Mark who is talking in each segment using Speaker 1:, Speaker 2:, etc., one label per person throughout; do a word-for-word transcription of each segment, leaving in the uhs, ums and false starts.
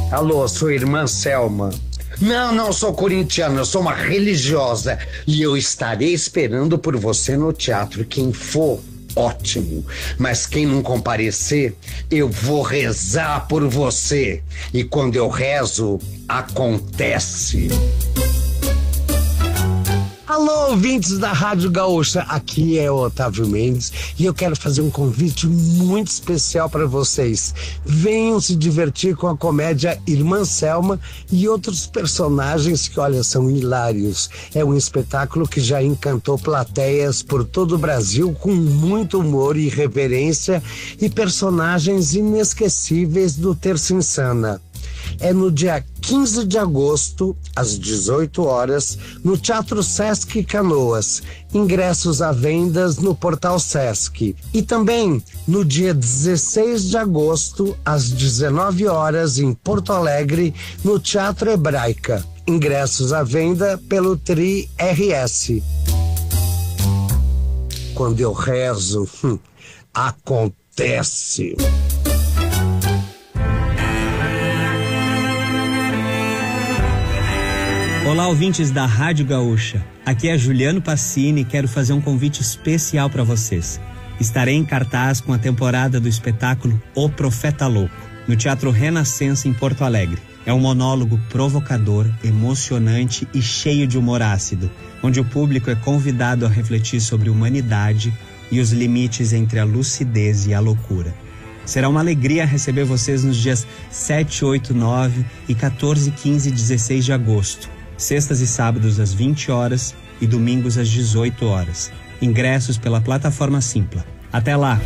Speaker 1: Alô, sou irmã Selma. Não, não sou corintiana, eu sou uma religiosa. E eu estarei esperando por você no teatro. Quem for, ótimo. Mas quem não comparecer, eu vou rezar por você. E quando eu rezo, acontece. Alô, ouvintes da Rádio Gaúcha, aqui é o Otávio Mendes e eu quero fazer um convite muito especial para vocês. Venham se divertir com a comédia Irmã Selma e outros personagens que, olha, são hilários. É um espetáculo que já encantou plateias por todo o Brasil com muito humor e irreverência e personagens inesquecíveis do Terça Insana. É no dia quinze de agosto, às dezoito horas, no Teatro Sesc Canoas. Ingressos à venda no portal Sesc. E também no dia dezesseis de agosto, às dezenove horas, em Porto Alegre, no Teatro Hebraica. Ingressos à venda pelo Tri R S. Quando eu rezo, hum, acontece.
Speaker 2: Olá, ouvintes da Rádio Gaúcha. Aqui é Juliano Passini e quero fazer um convite especial para vocês. Estarei em cartaz com a temporada do espetáculo O Profeta Louco, no Teatro Renascença em Porto Alegre. É um monólogo provocador, emocionante e cheio de humor ácido, onde o público é convidado a refletir sobre a humanidade e os limites entre a lucidez e a loucura. Será uma alegria receber vocês nos dias sete, oito, nove e quatorze, quinze e dezesseis de agosto. Sextas e sábados às vinte horas e domingos às dezoito horas. Ingressos pela plataforma Simpla. Até lá!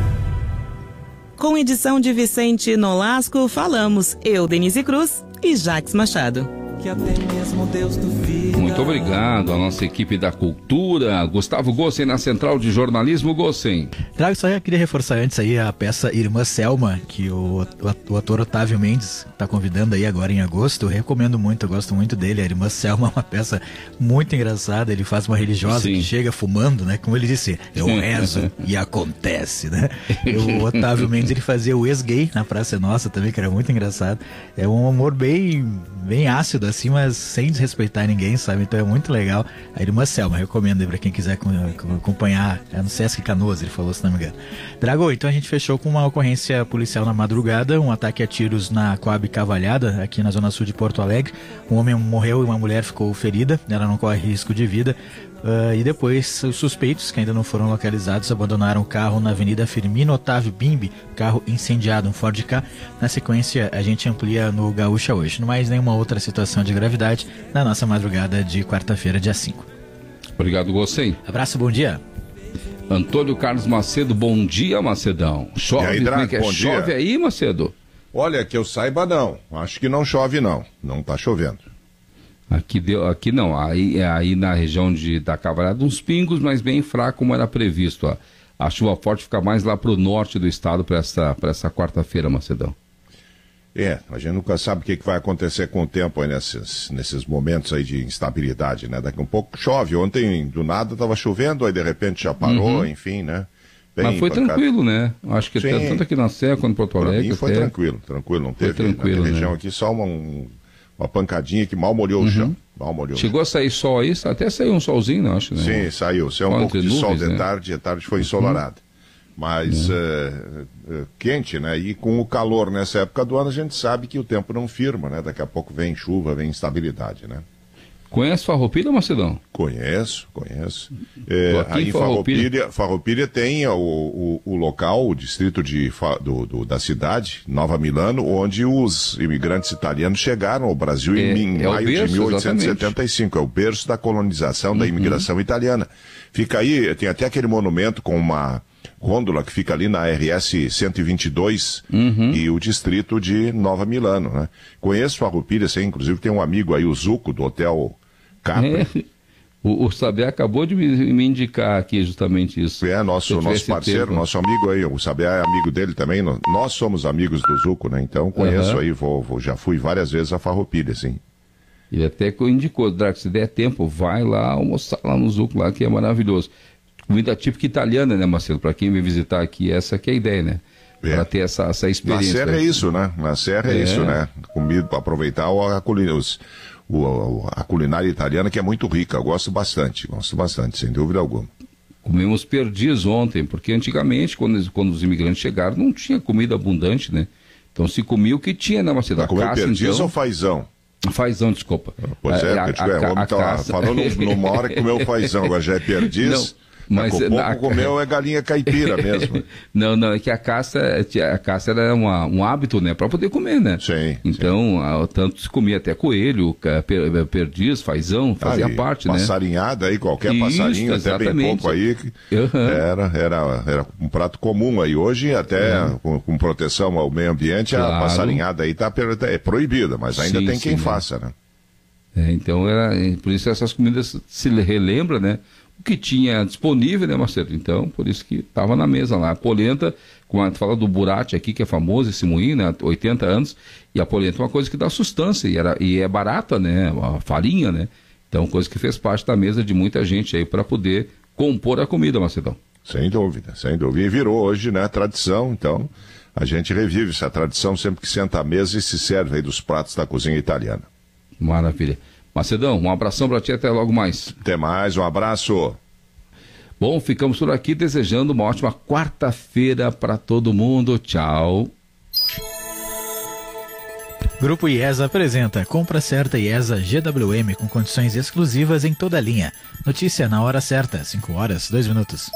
Speaker 3: Com edição de Vicente Nolasco, falamos eu, Denise Cruz e Jaques Machado. Que até mesmo Deus duvida.
Speaker 4: Muito obrigado à nossa equipe da cultura. Gustavo Gossen na Central de Jornalismo. Gossen.
Speaker 5: Trago, só eu queria reforçar antes aí a peça Irmã Selma, que o, o, o ator Otávio Mendes está convidando aí agora em agosto. Eu recomendo muito, eu gosto muito dele. A Irmã Selma é uma peça muito engraçada. Ele faz uma religiosa Sim. que chega fumando, né? Como ele disse, eu rezo e acontece, né? E o Otávio Mendes, ele fazia o ex-gay na Praça é Nossa também, que era muito engraçado. É um humor bem, bem ácido, assim, mas sem desrespeitar ninguém, sabe? Então é muito legal. A Irmã Selma, recomendo aí pra quem quiser acompanhar. É no Sesc Canoas, ele falou, se não me engano. Drago, então a gente fechou com uma ocorrência policial na madrugada, um ataque a tiros na Coab Cavalhada, aqui na zona sul de Porto Alegre. Um homem morreu e uma mulher ficou ferida, ela não corre risco de vida. Uh, e depois os suspeitos, que ainda não foram localizados, abandonaram o carro na Avenida Firmino Otávio Bimbi, carro incendiado, um Ford Ka. Na sequência, a gente amplia no Gaúcha hoje. Não mais nenhuma outra situação de gravidade na nossa madrugada de quarta-feira, dia cinco.
Speaker 4: Obrigado, Gossen.
Speaker 5: Abraço, bom dia.
Speaker 4: Antônio Carlos Macedo, bom dia, Macedão. Chove,
Speaker 6: e aí, Drago,
Speaker 4: é que é?
Speaker 6: Bom
Speaker 4: Chove
Speaker 6: dia.
Speaker 4: aí, Macedo?
Speaker 6: Olha, que eu saiba não, acho que não chove não, não tá chovendo.
Speaker 4: Aqui, deu, aqui não, aí, aí na região de, da Cavalhada, uns pingos, mas bem fraco como era previsto. Ó. A chuva forte fica mais lá para o norte do estado para essa, para essa quarta-feira, Macedão.
Speaker 6: É, a gente nunca sabe o que, que vai acontecer com o tempo aí nesses, nesses momentos aí de instabilidade, né? Daqui a um pouco chove, ontem do nada estava chovendo, aí de repente já parou, uhum. enfim, né? Bem,
Speaker 4: mas foi tranquilo, né? Acho que Sim. tanto aqui na Serra quanto em Porto Alegre.
Speaker 6: Pra mim foi
Speaker 4: até...
Speaker 6: tranquilo, tranquilo, não teve
Speaker 4: foi tranquilo,
Speaker 6: na região
Speaker 4: né?
Speaker 6: aqui só uma, um, uma pancadinha que mal molhou uhum. o chão. Mal molhou
Speaker 4: Chegou
Speaker 6: o chão.
Speaker 4: a sair sol aí, até saiu um solzinho, não acho, né?
Speaker 6: Sim, saiu. Saiu um pouco de nuvens, sol de né? tarde, a tarde foi ensolarada. Uhum. Mas uhum. uh, uh, quente, né? E com o calor nessa época do ano, a gente sabe que o tempo não firma, né? Daqui a pouco vem chuva, vem instabilidade, né?
Speaker 4: Conhece Farroupilha, Macedão?
Speaker 6: Conheço, conheço. É, aí em Farroupilha, Farroupilha tem o, o, o local, o distrito de, do, do, da cidade, Nova Milano, onde os imigrantes italianos chegaram ao Brasil é, em é maio berço, de mil oitocentos e setenta e cinco. Exatamente. É o berço da colonização uhum. da imigração italiana. Fica aí, tem até aquele monumento com uma gôndola que fica ali na R S cento e vinte e dois uhum. e o distrito de Nova Milano, né? Conheço Farroupilha, sim, inclusive tem um amigo aí, o Zuco, do Hotel Capri.
Speaker 4: É. O, o Sabiá acabou de me, me indicar aqui justamente isso.
Speaker 6: É, nosso, nosso parceiro, tempo. nosso amigo aí, o Sabiá é amigo dele também, nós somos amigos do Zuco, né? Então conheço uhum. aí, vou, vou, já fui várias vezes a Farroupilha, sim.
Speaker 4: Ele até indicou, Draco, se der tempo, vai lá almoçar lá no Zuco, lá que é maravilhoso. Comida típica italiana, né, Marcelo? Para quem vem visitar aqui, essa que é a ideia, né? É. Para ter essa, essa experiência.
Speaker 6: Na Serra é isso, né? Na Serra é, é isso, né? Comida para aproveitar a, os, o, a culinária italiana, que é muito rica. Eu gosto bastante, gosto bastante, sem dúvida alguma.
Speaker 4: Comemos perdiz ontem, porque antigamente, quando, quando os imigrantes chegaram, não tinha comida abundante, né? Então se comia o que tinha na Macedônia.
Speaker 6: Vai comer perdiz então... ou fazão?
Speaker 4: Fazão, desculpa.
Speaker 6: Pois é, porque a, a, a, o homem tá caça... falando numa hora que comeu fazão, agora já é perdiz. Não. Mas o pouco a... comeu é galinha caipira mesmo.
Speaker 4: Não, não, é que a caça, a caça era uma, um hábito, né, para poder comer, né?
Speaker 6: Sim.
Speaker 4: Então, sim. Tanto se comia até coelho, per, perdiz, fazão, fazia aí, parte,
Speaker 6: passarinhada,
Speaker 4: né?
Speaker 6: Passarinhada aí, qualquer Isso, passarinho, exatamente. Até bem pouco aí, uhum. era, era, era um prato comum aí. Hoje, até uhum. com, com proteção ao meio ambiente, claro. A passarinhada aí tá, é proibida, mas ainda sim, tem quem sim, faça, né?
Speaker 4: É, então, era, por isso essas comidas se relembra, né? O que tinha disponível, né, Marcelo? Então, por isso que estava na mesa lá. A polenta, como a gente fala do burate aqui, que é famoso, esse moinho, né, oitenta anos, e a polenta é uma coisa que dá sustância, e, era, e é barata, né, a farinha, né? Então, coisa que fez parte da mesa de muita gente aí para poder compor a comida, Marcelo.
Speaker 6: Sem dúvida, sem dúvida. E virou hoje, né, tradição, então a gente revive essa tradição sempre que senta à mesa e se serve aí dos pratos da cozinha italiana.
Speaker 4: Maravilha. Macedão, um abração para ti, até logo mais.
Speaker 6: Até mais, um abraço.
Speaker 4: Bom, ficamos por aqui desejando uma ótima quarta-feira para todo mundo. Tchau.
Speaker 5: Grupo IESA apresenta Compra Certa IESA G W M com condições exclusivas em toda a linha. Notícia na hora certa, cinco horas, dois minutos.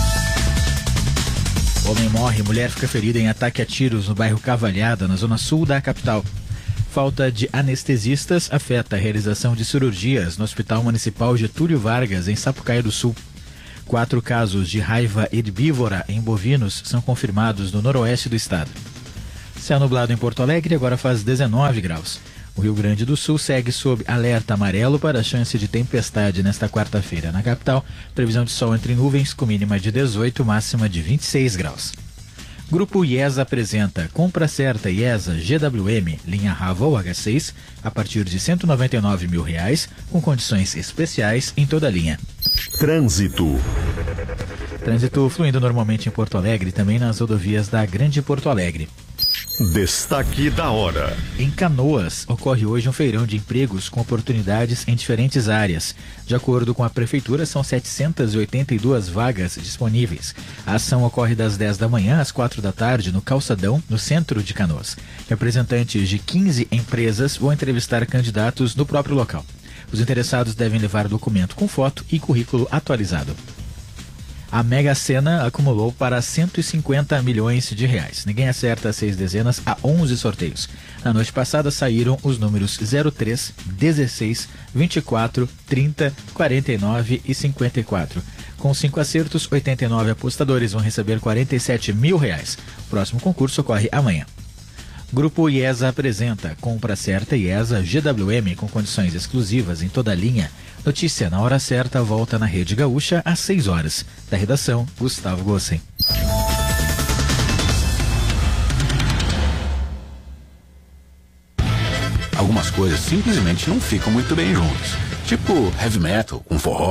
Speaker 5: Homem morre, mulher fica ferida em ataque a tiros no bairro Cavalhada, na zona sul da capital. Falta de anestesistas afeta a realização de cirurgias no Hospital Municipal Getúlio Vargas, em Sapucaia do Sul. Quatro casos de raiva herbívora em bovinos são confirmados no noroeste do estado. Céu nublado em Porto Alegre, agora faz dezenove graus. O Rio Grande do Sul segue sob alerta amarelo para a chance de tempestade nesta quarta-feira. Na capital, previsão de sol entre nuvens com mínima de dezoito, máxima de vinte e seis graus. Grupo IESA apresenta Compra Certa IESA G W M, linha Rava ou H seis, a partir de cento e noventa e nove mil reais, com condições especiais em toda a linha.
Speaker 7: Trânsito.
Speaker 5: Trânsito fluindo normalmente em Porto Alegre e também nas rodovias da Grande Porto Alegre.
Speaker 7: Destaque da hora.
Speaker 5: Em Canoas, ocorre hoje um feirão de empregos com oportunidades em diferentes áreas. De acordo com a Prefeitura, são setecentas e oitenta e duas vagas disponíveis. A ação ocorre das dez da manhã às quatro da tarde no Calçadão, no centro de Canoas. Representantes de quinze empresas vão entrevistar candidatos no próprio local. Os interessados devem levar documento com foto e currículo atualizado. A Mega Sena acumulou para cento e cinquenta milhões de reais. Ninguém acerta seis dezenas a onze sorteios. Na noite passada saíram os números zero três, dezesseis, vinte e quatro, trinta, quarenta e nove e cinquenta e quatro. Com cinco acertos, oitenta e nove apostadores vão receber quarenta e sete mil reais. O próximo concurso ocorre amanhã. Grupo IESA apresenta Compra Certa IESA G W M com condições exclusivas em toda a linha. Notícia na hora certa volta na Rede Gaúcha às seis horas. Da redação, Gustavo Gossen.
Speaker 8: Algumas coisas simplesmente não ficam muito bem juntas. Tipo heavy metal com forró.